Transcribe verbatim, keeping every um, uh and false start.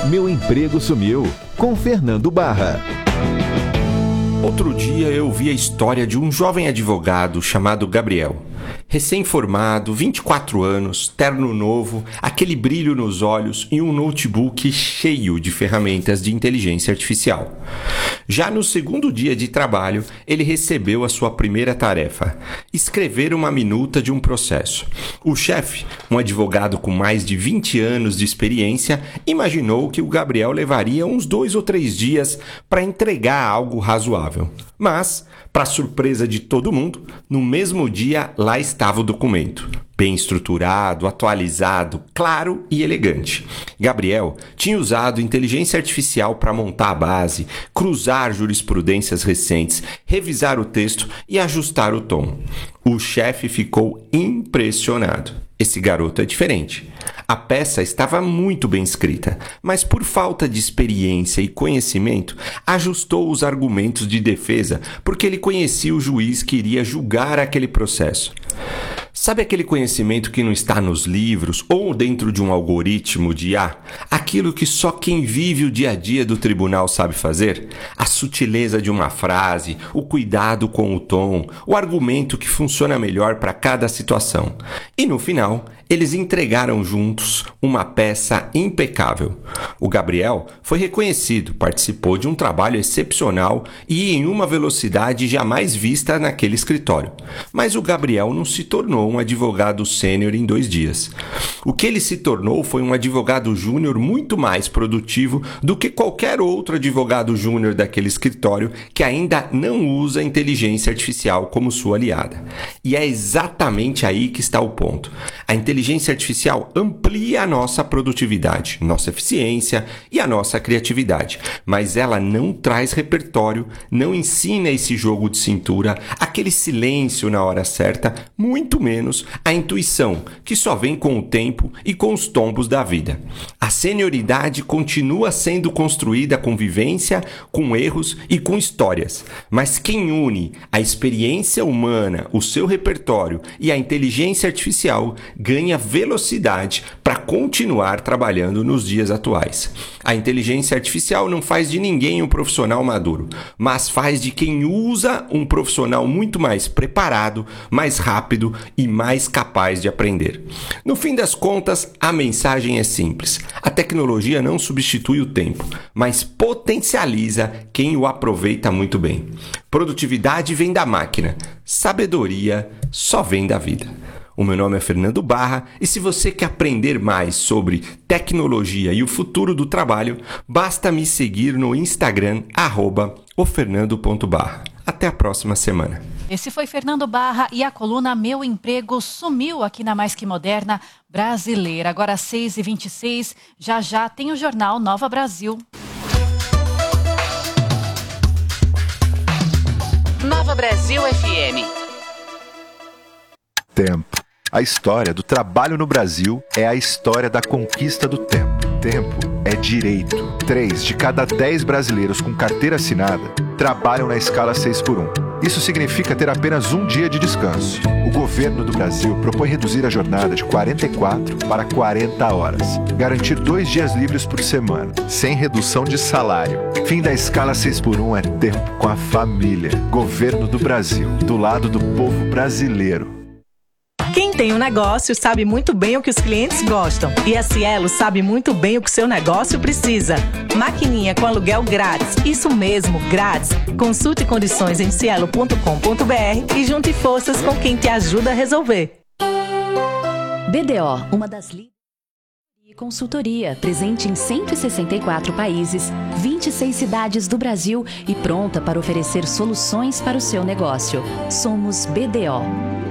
Meu Emprego Sumiu, com Fernando Barra. Outro dia eu vi a história de um jovem advogado chamado Gabriel. Recém-formado, vinte e quatro anos, terno novo, aquele brilho nos olhos e um notebook cheio de ferramentas de inteligência artificial. Já no segundo dia de trabalho, ele recebeu a sua primeira tarefa: escrever uma minuta de um processo. O chefe, um advogado com mais de vinte anos de experiência, imaginou que o Gabriel levaria uns dois ou três dias para entregar algo razoável. Mas, para surpresa de todo mundo, no mesmo dia lá estava o documento. Bem estruturado, atualizado, claro e elegante. Gabriel tinha usado inteligência artificial para montar a base, cruzar jurisprudências recentes, revisar o texto e ajustar o tom. O chefe ficou impressionado. Esse garoto é diferente. A peça estava muito bem escrita, mas por falta de experiência e conhecimento, ajustou os argumentos de defesa porque ele conhecia o juiz que iria julgar aquele processo. Sabe aquele conhecimento que não está nos livros ou dentro de um algoritmo de I A? Aquilo que só quem vive o dia a dia do tribunal sabe fazer? A sutileza de uma frase, o cuidado com o tom, o argumento que funciona melhor para cada situação. E no final, eles entregaram juntos uma peça impecável. O Gabriel foi reconhecido, participou de um trabalho excepcional e em uma velocidade jamais vista naquele escritório. Mas o Gabriel não se tornou um advogado sênior em dois dias. O que ele se tornou foi um advogado júnior muito mais produtivo do que qualquer outro advogado júnior daquele escritório que ainda não usa inteligência artificial como sua aliada. E é exatamente aí que está o ponto. A inteligência artificial amplia a nossa produtividade, nossa eficiência e a nossa criatividade, mas ela não traz repertório, não ensina esse jogo de cintura, aquele silêncio na hora certa, muito menos a intuição, que só vem com o tempo e com os tombos da vida. A senioridade continua sendo construída com vivência, com erros e com histórias, mas quem une a experiência humana, o seu repertório e a inteligência artificial ganha velocidade para continuar trabalhando nos dias atuais. A inteligência artificial não faz de ninguém um profissional maduro, mas faz de quem usa um profissional muito mais preparado, mais rápido e mais capaz de aprender. No fim das contas, a mensagem é simples. A tecnologia não substitui o tempo, mas potencializa quem o aproveita muito bem. Produtividade vem da máquina, sabedoria só vem da vida. O meu nome é Fernando Barra e se você quer aprender mais sobre tecnologia e o futuro do trabalho, basta me seguir no Instagram, arroba ofernando ponto barra. Até a próxima semana. Esse foi Fernando Barra e a coluna Meu Emprego Sumiu aqui na Mais Que Moderna Brasileira. Agora às seis e vinte e seis, já já tem o jornal Nova Brasil. Nova Brasil F M. Tempo. A história do trabalho no Brasil é a história da conquista do tempo. Tempo é direito. Três de cada dez brasileiros com carteira assinada trabalham na escala seis por um. Isso significa ter apenas um dia de descanso. O governo do Brasil propõe reduzir a jornada de quarenta e quatro para quarenta horas. Garantir dois dias livres por semana, sem redução de salário. Fim da escala seis por um é tempo com a família. Governo do Brasil, do lado do povo brasileiro. Quem tem um negócio sabe muito bem o que os clientes gostam. E a Cielo sabe muito bem o que o seu negócio precisa. Maquininha com aluguel grátis. Isso mesmo, grátis. Consulte condições em cielo ponto com ponto br e junte forças com quem te ajuda a resolver. B D O, uma das líderes de consultoria, presente em cento e sessenta e quatro países, vinte e seis cidades do Brasil e pronta para oferecer soluções para o seu negócio. Somos B D O.